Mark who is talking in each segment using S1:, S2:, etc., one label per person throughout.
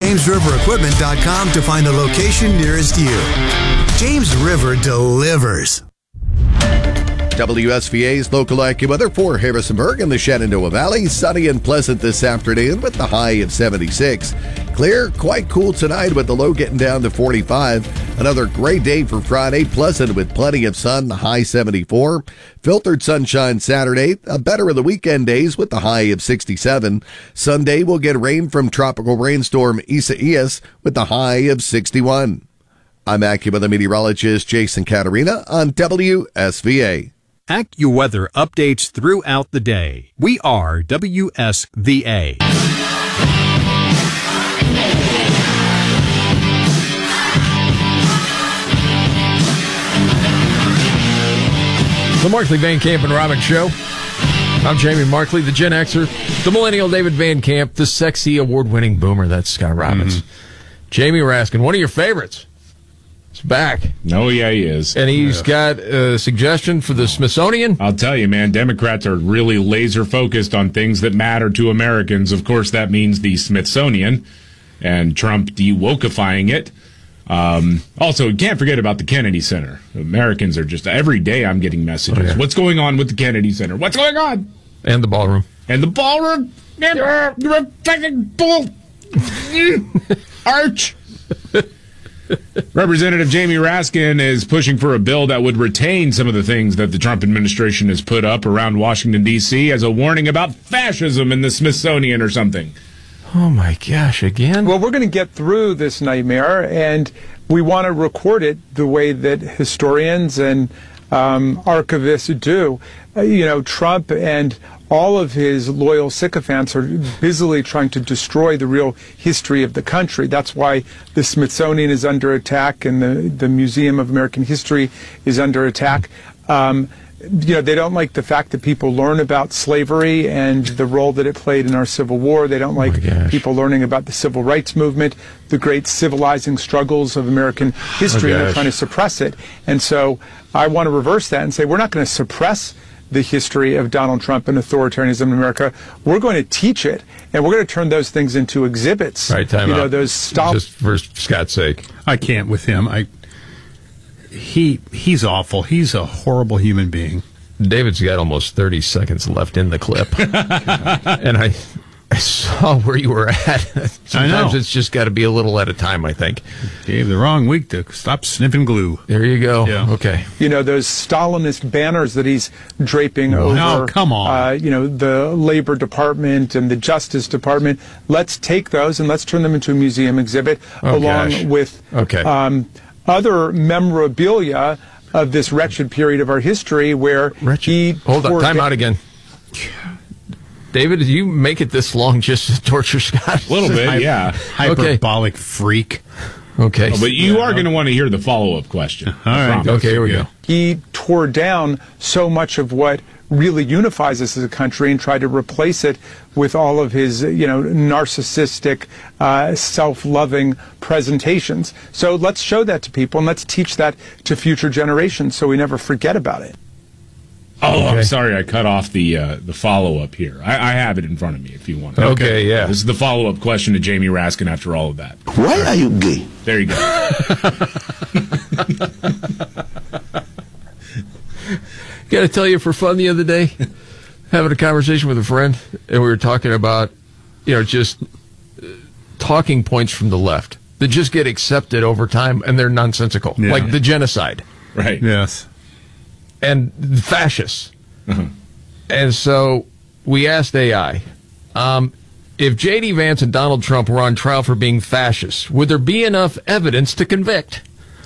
S1: JamesRiverEquipment.com to find the location nearest you. James River delivers.
S2: WSVA's local AccuWeather for Harrisonburg and the Shenandoah Valley. Sunny and pleasant this afternoon with the high of 76. Clear, quite cool tonight with the low getting down to 45. Another great day for Friday, pleasant with plenty of sun, the high 74. Filtered sunshine Saturday, a better of the weekend days with the high of 67. Sunday will get rain from tropical rainstorm Isaias with the high of 61. I'm AccuWeather meteorologist Jason Caterina on WSVA.
S3: AccuWeather updates throughout the day. We are WSVA.
S4: The Markley, Van Camp, and Robbins Show. I'm Jamie Markley, the Gen Xer, the Millennial David Van Camp, the sexy award-winning boomer, that's Scott Robbins. Jamie Raskin, one of your favorites. He's back.
S5: Oh, yeah, he is.
S4: And he's got a suggestion for the Smithsonian.
S5: I'll tell you, man, Democrats are really laser-focused on things that matter to Americans. Of course, that means the Smithsonian and Trump de-wokifying it. Also, you can't forget about the Kennedy Center. Americans are just, every day I'm getting messages.
S4: Oh, yeah.
S5: What's going on with the Kennedy Center? What's going on?
S4: And the ballroom.
S5: And the ballroom? You're a fucking bull. Arch. Representative Jamie Raskin is pushing for a bill that would retain some of the things that the Trump administration has put up around Washington, D.C. as a warning about fascism in the Smithsonian or something.
S4: Oh, my gosh, again?
S6: Well, we're going to get through this nightmare, and we want to record it the way that historians and archivists do. Trump and all of his loyal sycophants are busily trying to destroy the real history of the country. That's why the Smithsonian is under attack and the Museum of American History is under attack. They don't like the fact that people learn about slavery and the role that it played in our Civil War. They don't like people learning about the Civil Rights Movement, the great civilizing struggles of American history, and they're trying to suppress it. And so I want to reverse that and say we're not going to suppress the history of Donald Trump and authoritarianism in America. We're going to teach it, and we're going to turn those things into exhibits.
S4: Right, time out. Just for Scott's sake.
S7: I can't with him. He's awful. He's a horrible human being.
S4: David's got almost 30 seconds left in the clip. And I saw where you were at. Sometimes it's just got to be a little at a time, I think.
S7: Gave the wrong week to stop sniffing glue.
S4: There you go.
S7: Yeah.
S4: Okay.
S6: Those Stalinist banners that he's draping over,
S7: no, come on.
S6: The Labor Department and the Justice Department. Let's take those and let's turn them into a museum exhibit with other memorabilia of this wretched period of our history where he...
S4: Hold on, time out again. David, did you make it this long just to torture Scott?
S5: A little bit, yeah.
S7: Hyperbolic freak.
S4: Okay.
S5: But you are going to want to hear the follow-up question.
S7: All right.
S4: Okay, here we go.
S6: He tore down so much of what really unifies us as a country and tried to replace it with all of his, narcissistic, self-loving presentations. So let's show that to people and let's teach that to future generations so we never forget about it.
S5: Oh, I'm sorry I cut off the follow-up here. I have it in front of me if you want it.
S4: Okay, yeah.
S5: This is the follow-up question to Jamie Raskin after all of that.
S1: Why are you gay?
S5: There you go.
S4: Got to tell you, for fun the other day, having a conversation with a friend, and we were talking about, just talking points from the left that just get accepted over time, and they're nonsensical, like the genocide.
S5: Right.
S7: Yes.
S4: And fascists. And so we asked AI, if J.D. Vance and Donald Trump were on trial for being fascists, would there be enough evidence to convict?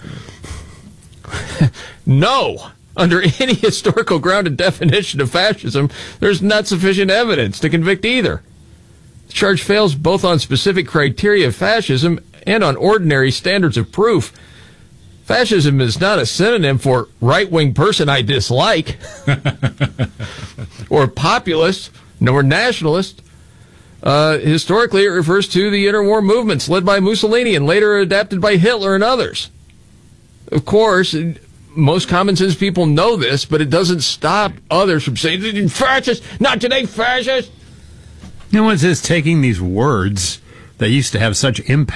S4: No. Under any historical grounded definition of fascism, there's not sufficient evidence to convict either. The charge fails both on specific criteria of fascism and on ordinary standards of proof. Fascism is not a synonym for right-wing person I dislike, or populist, nor nationalist. Historically, it refers to the interwar movements led by Mussolini and later adapted by Hitler and others. Of course, most common sense people know this, but it doesn't stop others from saying, fascist, not today, fascist.
S7: No one's just taking these words that used to have such impact